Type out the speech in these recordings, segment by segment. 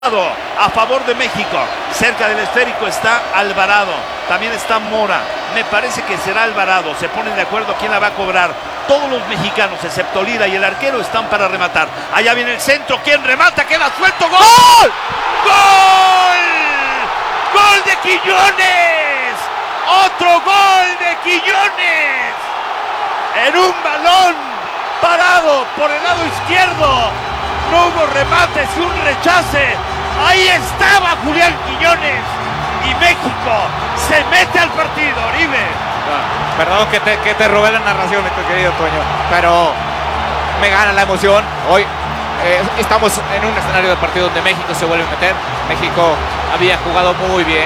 a favor de México. Cerca del esférico está Alvarado, también está Mora. Me parece que será Alvarado. Se ponen de acuerdo quién la va a cobrar. Todos los mexicanos, excepto Lira y el arquero, están para rematar. Allá viene el centro. ¿Quién remata? Queda suelto. ¡Gol! ¡Gol! ¡Gol de Quiñones! ¡Otro gol de Quiñones! En un balón parado por el lado izquierdo. No hubo remates y un rechace. Ahí estaba Julián Quiñones. Y México se mete al partido, Oribe. Perdón que te robé la narración, mi querido Toño, pero me gana la emoción. Hoy estamos en un escenario de partido donde México se vuelve a meter. México había jugado muy bien,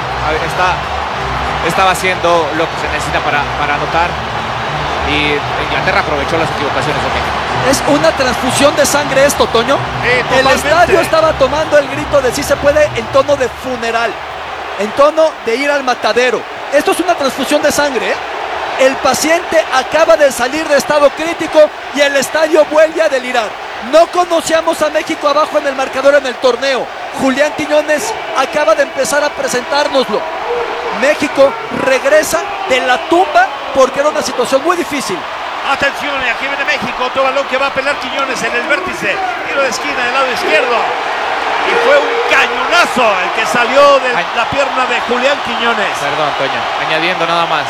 estaba haciendo lo que se necesita para anotar. Y Inglaterra aprovechó las equivocaciones de México. Es una transfusión de sangre esto, Toño. El estadio estaba tomando el grito de sí se puede en tono de funeral, en tono de ir al matadero. Esto es una transfusión de sangre, ¿eh? El paciente acaba de salir de estado crítico y el estadio vuelve a delirar. No conocíamos a México abajo en el marcador en el torneo. Julián Quiñones acaba de empezar a presentárnoslo. México regresa de la tumba porque era una situación muy difícil. Atención, aquí viene México, otro balón que va a pelar Quiñones en el vértice, tiro de esquina del lado izquierdo. Y fue un cañonazo el que salió de la pierna de Julián Quiñones. Perdón, Toño, añadiendo nada más.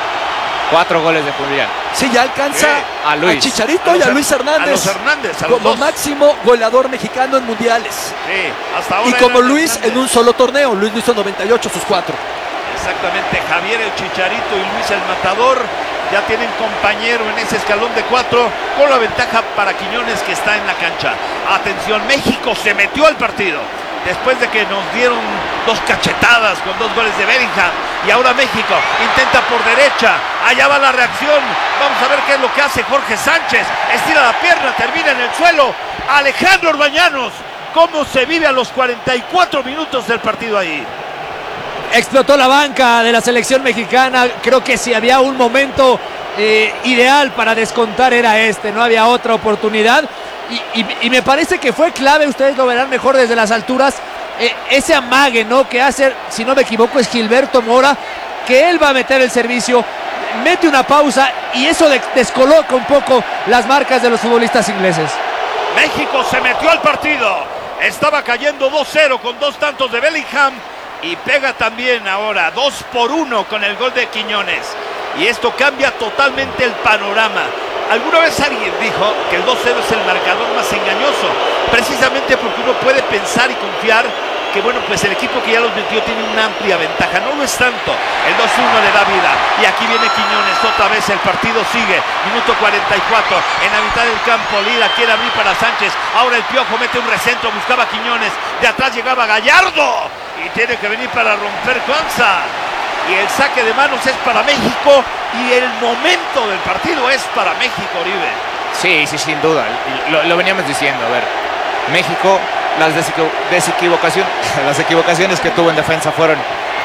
4 goles de Julián. Sí, ya alcanza a Luis, a Chicharito y a Luis Hernández, como máximo goleador mexicano en mundiales. Sí, hasta ahora. Y como Luis en un solo torneo. Luis lo hizo 98, sus 4. Exactamente, Javier el Chicharito y Luis el Matador ya tienen compañero en ese escalón de 4, con la ventaja para Quiñones que está en la cancha. Atención, México se metió al partido después de que nos dieron 2 cachetadas con 2 goles de Bellingham. Y ahora México intenta por derecha, allá va la reacción. Vamos a ver qué es lo que hace Jorge Sánchez. Estira la pierna, termina en el suelo. Alejandro Orbañanos, cómo se vive a los 44 minutos del partido ahí. Explotó la banca de la selección mexicana. Creo que si había un momento ideal para descontar era este. No había otra oportunidad. Y me parece que fue clave, ustedes lo verán mejor desde las alturas, ese amague, ¿no? Que hace, si no me equivoco, es Gilberto Mora, que él va a meter el servicio, mete una pausa y eso descoloca un poco las marcas de los futbolistas ingleses. México se metió al partido. Estaba cayendo 2-0 con 2 tantos de Bellingham. Y pega también ahora 2-1 con el gol de Quiñones. Y esto cambia totalmente el panorama. Alguna vez alguien dijo que el 2-0 es el marcador más engañoso, precisamente porque uno puede pensar y confiar que bueno, pues el equipo que ya los metió tiene una amplia ventaja. No lo es tanto. El 2-1 le da vida. Y aquí viene Quiñones, otra vez el partido sigue. Minuto 44, en la mitad del campo. Lira quiere abrir para Sánchez. Ahora el Piojo mete un recentro, buscaba a Quiñones. De atrás llegaba Gallardo. Y tiene que venir para romper Cuanza. Y el saque de manos es para México. Y el momento del partido es para México, Oribe. Sí, sin duda. Lo veníamos diciendo. A ver, México, las equivocaciones que tuvo en defensa fueron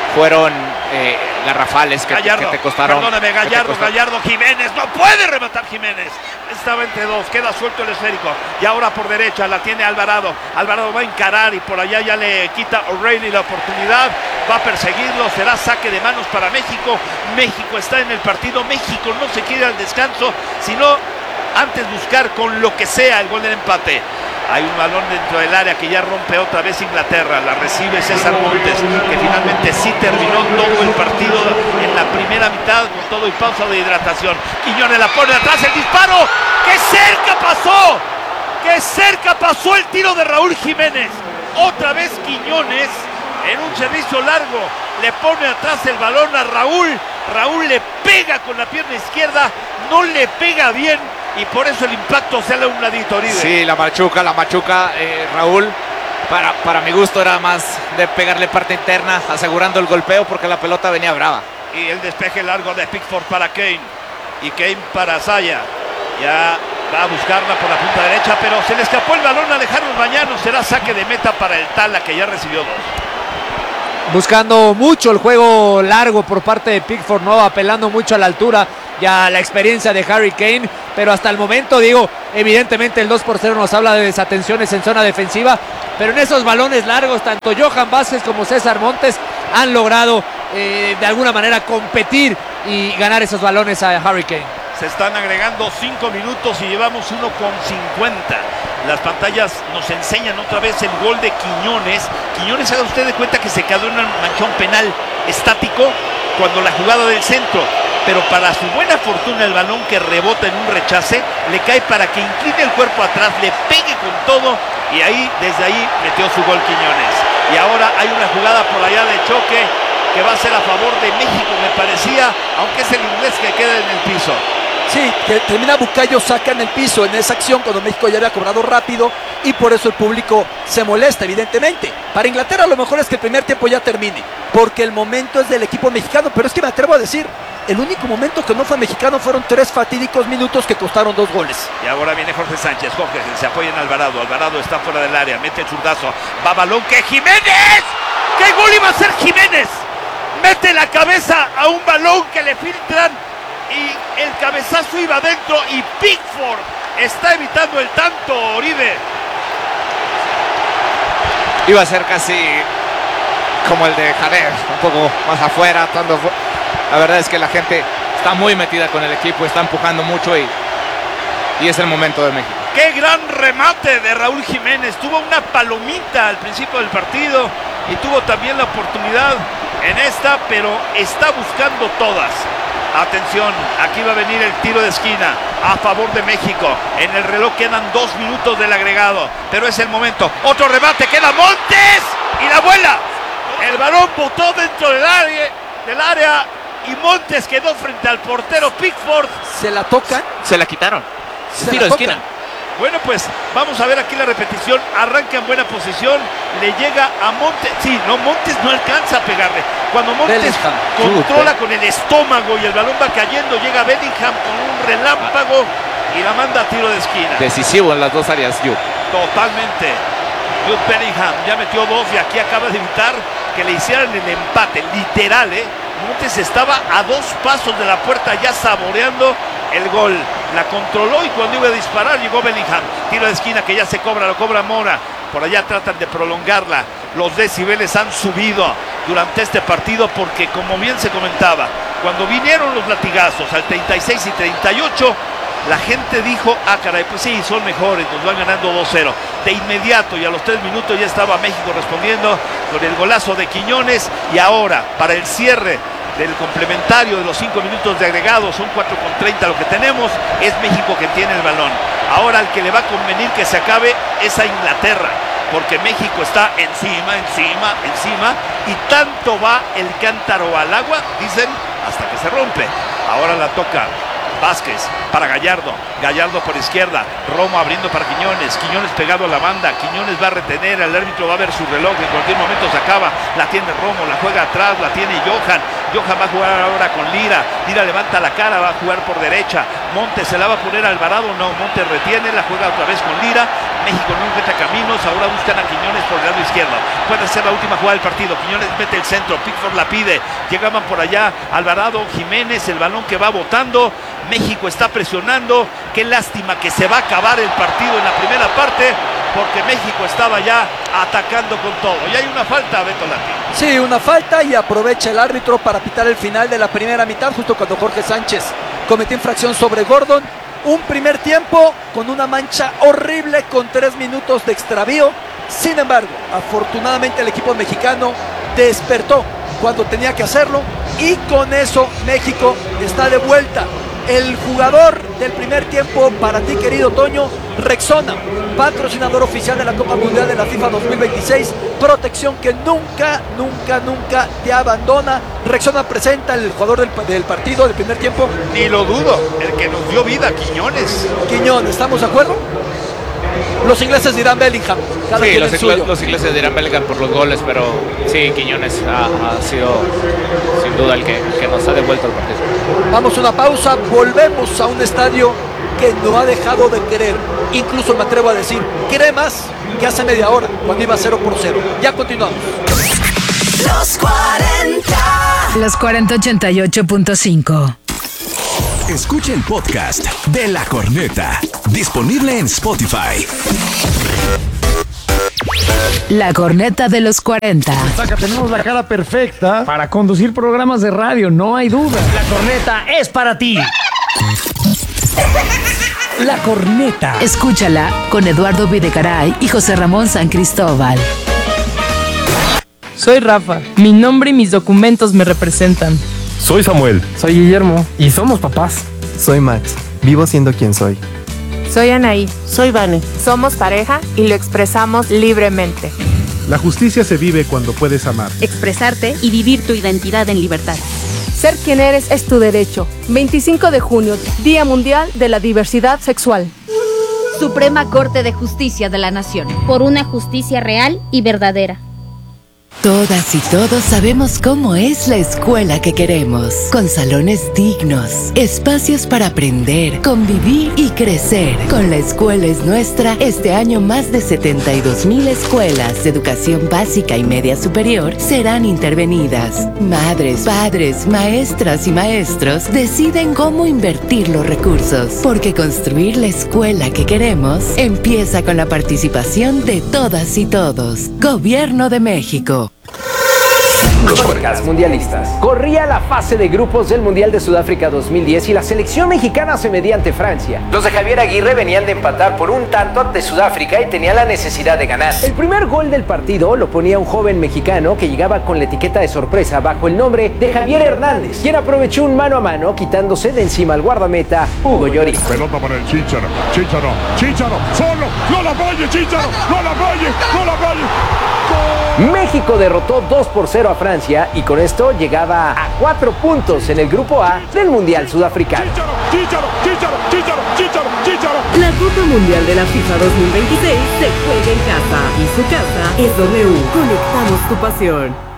garrafales que te costaron. Perdóname, Gallardo, Jiménez, no puede rematar Jiménez. Estaba entre 2, queda suelto el esférico. Y ahora por derecha la tiene Alvarado. Alvarado va a encarar y por allá ya le quita O'Reilly la oportunidad. Va a perseguirlo, será saque de manos para México. México está en el partido. México no se quiere al descanso, sino antes buscar con lo que sea el gol del empate. Hay un balón dentro del área que ya rompe otra vez Inglaterra. La recibe César Montes, que finalmente sí terminó todo el partido en la primera mitad con todo y pausa de hidratación. Quiñones la pone atrás, el disparo. ¡Qué cerca pasó! ¡Qué cerca pasó el tiro de Raúl Jiménez! Otra vez Quiñones en un servicio largo le pone atrás el balón a Raúl. Raúl le pega con la pierna izquierda, no le pega bien. Y por eso el impacto sale a un ladito, Oribe. Sí, la machuca, Raúl. Para mi gusto era más de pegarle parte interna, asegurando el golpeo porque la pelota venía brava. Y el despeje largo de Pickford para Kane. Y Kane para Saya. Ya va a buscarla por la punta derecha, pero se le escapó el balón a Alejandro Orbañanos. Será saque de meta para el Tala, que ya recibió 2. Buscando mucho el juego largo por parte de Pickford, ¿no? Apelando mucho a la altura ya la experiencia de Harry Kane, pero hasta el momento, digo, evidentemente el 2-0 nos habla de desatenciones en zona defensiva, pero en esos balones largos, tanto Johan Vázquez como César Montes han logrado de alguna manera competir y ganar esos balones a Harry Kane. Se están agregando 5 minutos y llevamos 1:50. Las pantallas nos enseñan otra vez el gol de Quiñones. Quiñones, haga usted de cuenta que se quedó en un manchón penal estático cuando la jugada del centro. Pero para su buena fortuna el balón que rebota en un rechace le cae para que incline el cuerpo atrás, le pegue con todo y desde ahí metió su gol Quiñones. Y ahora hay una jugada por allá de choque que va a ser a favor de México, me parecía, aunque es el inglés que queda en el piso. Sí, que termina Bukayo Saka en el piso en esa acción cuando México ya había cobrado rápido y por eso el público se molesta, evidentemente. Para Inglaterra lo mejor es que el primer tiempo ya termine, porque el momento es del equipo mexicano, pero es que me atrevo a decir, el único momento que no fue mexicano fueron 3 fatídicos minutos que costaron 2 goles. Y ahora viene Jorge Sánchez, Jorge se apoya en Alvarado, Alvarado está fuera del área, mete el zurdazo, va balón que Jiménez, ¿qué gol iba a hacer Jiménez? Mete la cabeza a un balón que le filtran y el cabezazo iba adentro y Pickford está evitando el tanto, Oribe. Iba a ser casi como el de Javier, un poco más afuera. La verdad es que la gente está muy metida con el equipo, está empujando mucho y es el momento de México. ¡Qué gran remate de Raúl Jiménez! Tuvo una palomita al principio del partido y tuvo también la oportunidad en esta, pero está buscando todas. Atención, aquí va a venir el tiro de esquina a favor de México. En el reloj quedan 2 minutos del agregado, pero es el momento. Otro remate, queda Montes y la vuela. El balón botó dentro del área y Montes quedó frente al portero Pickford. ¿Se la tocan? Se la quitaron. Tiro de esquina. Bueno, pues vamos a ver aquí la repetición. Arranca en buena posición, le llega a Montes. Sí, no, Montes no alcanza a pegarle. Cuando Montes controla con el estómago y el balón va cayendo, llega Bellingham con un relámpago y la manda a tiro de esquina. Decisivo en las dos áreas, Jude. Totalmente. Jude Bellingham ya metió 2 y aquí acaba de evitar que le hicieran el empate, literal, Montes estaba a 2 pasos de la puerta ya saboreando el gol. La controló y cuando iba a disparar llegó Bellingham. Tiro de esquina que ya se cobra, lo cobra Mora. Por allá tratan de prolongarla. Los decibeles han subido durante este partido porque, como bien se comentaba, cuando vinieron los latigazos al 36 y 38, la gente dijo, caray, pues sí, son mejores, nos van ganando 2-0. De inmediato y a los 3 minutos ya estaba México respondiendo con el golazo de Quiñones. Y ahora, para el cierre del complementario de los 5 minutos de agregado, son 4:30 lo que tenemos, es México que tiene el balón. Ahora al que le va a convenir que se acabe es a Inglaterra, porque México está encima y tanto va el cántaro al agua, dicen, hasta que se rompe. Ahora la toca Vázquez para Gallardo, Gallardo por izquierda, Romo abriendo para Quiñones, Quiñones pegado a la banda, Quiñones va a retener, el árbitro va a ver su reloj, en cualquier momento se acaba, la tiene Romo, la juega atrás, la tiene Johan va a jugar ahora con Lira, Lira levanta la cara, va a jugar por derecha, Montes se la va a poner a Alvarado, no, Montes retiene, la juega otra vez con Lira, México no encuentra caminos, ahora buscan a Quiñones por el lado izquierdo, puede ser la última jugada del partido, Quiñones mete el centro, Pickford la pide, llegaban por allá, Alvarado, Jiménez, el balón que va botando, México está presionando, qué lástima que se va a acabar el partido en la primera parte, porque México estaba ya atacando con todo. Y hay una falta, Beto Lati. Sí, una falta y aprovecha el árbitro para pitar el final de la primera mitad, justo cuando Jorge Sánchez cometió infracción sobre Gordon. Un primer tiempo con una mancha horrible con 3 minutos de extravío. Sin embargo, afortunadamente el equipo mexicano despertó cuando tenía que hacerlo y con eso México está de vuelta. El jugador del primer tiempo para ti, querido Toño, Rexona, patrocinador oficial de la Copa Mundial de la FIFA 2026, protección que nunca te abandona. Rexona presenta el jugador del partido del primer tiempo. Ni lo dudo, el que nos dio vida, Quiñones. Quiñones, ¿estamos de acuerdo? Los ingleses dirán Bellingham. Sí, los ingleses dirán Bellingham por los goles, pero sí, Quiñones ha sido sin duda el que nos ha devuelto el partido. Vamos a una pausa, volvemos a un estadio que no ha dejado de querer. Incluso me atrevo a decir, quiere más que hace media hora, cuando iba 0-0. Ya continuamos. Los 40 88.5. Escucha el podcast de La Corneta, disponible en Spotify. La Corneta de los 40. Tenemos la cara perfecta para conducir programas de radio, no hay duda. La Corneta es para ti. La Corneta. Escúchala con Eduardo Videgaray y José Ramón San Cristóbal. Soy Rafa. Mi nombre y mis documentos me representan. Soy Samuel. Soy Guillermo y somos papás. Soy Max. Vivo siendo quien soy. Soy Anaí. Soy Vane. Somos pareja y lo expresamos libremente. La justicia se vive cuando puedes amar, expresarte y vivir tu identidad en libertad. Ser quien eres es tu derecho. 25 de junio, Día Mundial de la Diversidad Sexual. Suprema Corte de Justicia de la Nación. Por una justicia real y verdadera. Todas y todos sabemos cómo es la escuela que queremos, con salones dignos, espacios para aprender, convivir y crecer. Con La Escuela es Nuestra, este año más de 72,000 escuelas de educación básica y media superior serán intervenidas. Madres, padres, maestras y maestros deciden cómo invertir los recursos, porque construir la escuela que queremos empieza con la participación de todas y todos. Gobierno de México. Los podcast mundialistas. Corría la fase de grupos del Mundial de Sudáfrica 2010 y la selección mexicana se medía ante Francia. Los de Javier Aguirre venían de empatar por un tanto ante Sudáfrica y tenían la necesidad de ganar. El primer gol del partido lo ponía un joven mexicano que llegaba con la etiqueta de sorpresa bajo el nombre de Javier Hernández, quien aprovechó un mano a mano quitándose de encima al guardameta Hugo Lloris. Pelota para el Chícharo, solo, no la falle Chícharo, no la falle. México derrotó 2-0 a Francia y con esto llegaba a 4 puntos en el grupo A del Mundial Sudafricano. Chícharo. La Copa Mundial de la FIFA 2026 se juega en casa y su casa es W. Conectamos tu pasión.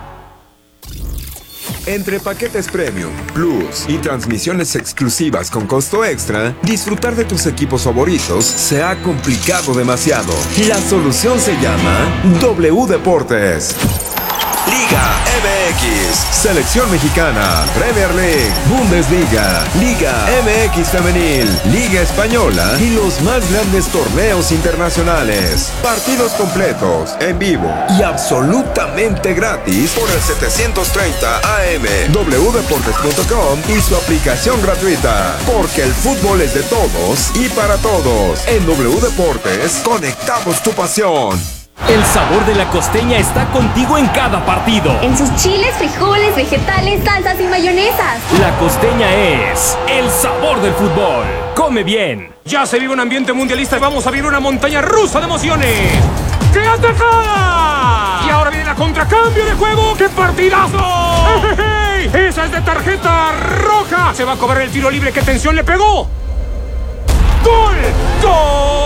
Entre paquetes Premium, Plus y transmisiones exclusivas con costo extra, disfrutar de tus equipos favoritos se ha complicado demasiado. La solución se llama W Deportes. Liga MX, Selección Mexicana, Premier League, Bundesliga, Liga MX Femenil, Liga Española y los más grandes torneos internacionales. Partidos completos, en vivo y absolutamente gratis por el 730 AM, wdeportes.com y su aplicación gratuita. Porque el fútbol es de todos y para todos. En W Deportes, conectamos tu pasión. El sabor de la costeña está contigo en cada partido. En sus chiles, frijoles, vegetales, salsas y mayonesas. La costeña es el sabor del fútbol. Come bien. Ya se vive un ambiente mundialista y vamos a vivir una montaña rusa de emociones. ¡Qué atacada! Y ahora viene la contracambio de juego. ¡Qué partidazo! ¡Ey! ¡Esa es de tarjeta roja! Se va a cobrar el tiro libre. ¡Qué tensión le pegó! ¡Gol! ¡Gol!